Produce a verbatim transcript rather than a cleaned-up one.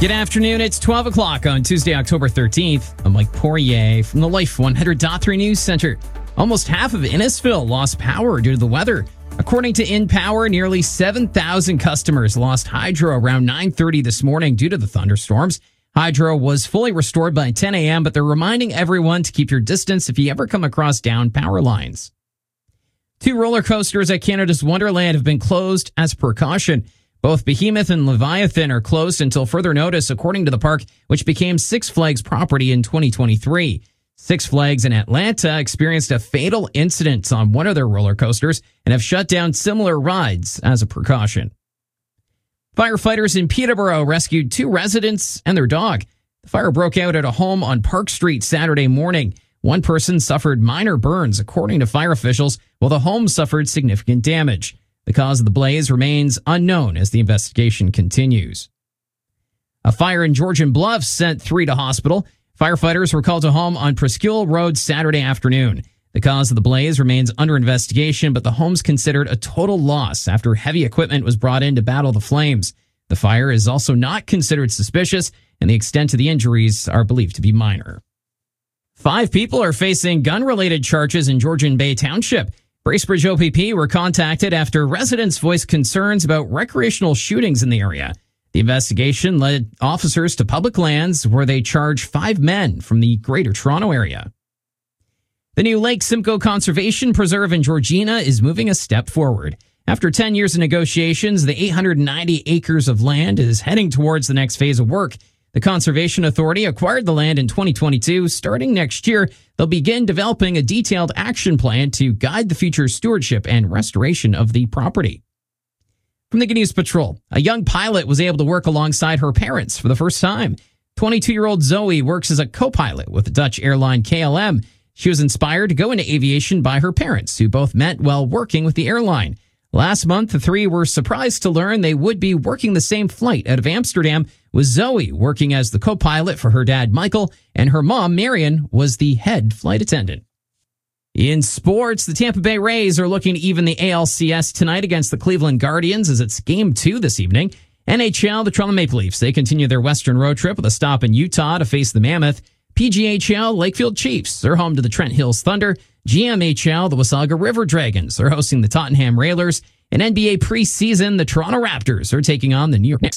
Good afternoon. It's twelve o'clock on Tuesday, October thirteenth. I'm Mike Poirier from the Life one hundred point three News Center. Almost half of Innisfil lost power due to the weather. According to InPower, nearly seven thousand customers lost hydro around nine thirty this morning due to the thunderstorms. Hydro was fully restored by ten a.m., but they're reminding everyone to keep your distance if you ever come across downed power lines. Two roller coasters at Canada's Wonderland have been closed as precaution. Both Behemoth and Leviathan are closed until further notice, according to the park, which became Six Flags property in twenty twenty-three. Six Flags in Atlanta experienced a fatal incident on one of their roller coasters and have shut down similar rides as a precaution. Firefighters in Peterborough rescued two residents and their dog. The fire broke out at a home on Park Street Saturday morning. One person suffered minor burns, according to fire officials, while the home suffered significant damage. The cause of the blaze remains unknown as the investigation continues. A fire in Georgian Bluffs sent three to hospital. Firefighters were called to home on Presqu'île Road Saturday afternoon. The cause of the blaze remains under investigation, but the home's considered a total loss after heavy equipment was brought in to battle the flames. The fire is also not considered suspicious, and the extent of the injuries are believed to be minor. Five people are facing gun-related charges in Georgian Bay Township. Bracebridge O P P were contacted after residents voiced concerns about recreational shootings in the area. The investigation led officers to public lands where they charged five men from the Greater Toronto area. The new Lake Simcoe Conservation Preserve in Georgina is moving a step forward. After ten years of negotiations, the eight hundred ninety acres of land is heading towards the next phase of work. The Conservation Authority acquired the land in twenty twenty-two. Starting next year, they'll begin developing a detailed action plan to guide the future stewardship and restoration of the property. From the Good News Patrol, a young pilot was able to work alongside her parents for the first time. twenty-two-year-old Zoe works as a co-pilot with the Dutch airline K L M. She was inspired to go into aviation by her parents, who both met while working with the airline. Last month, the three were surprised to learn they would be working the same flight out of Amsterdam, with Zoe working as the co-pilot for her dad, Michael, and her mom, Marion, was the head flight attendant. In sports, the Tampa Bay Rays are looking to even the A L C S tonight against the Cleveland Guardians as it's game two this evening. N H L, the Toronto Maple Leafs, they continue their Western road trip with a stop in Utah to face the Mammoth. P G H L, Lakefield Chiefs, they're home to the Trent Hills Thunder. G M H L, the Wasaga River Dragons, they're hosting the Tottenham Railers. In N B A preseason, the Toronto Raptors are taking on the New York Knicks.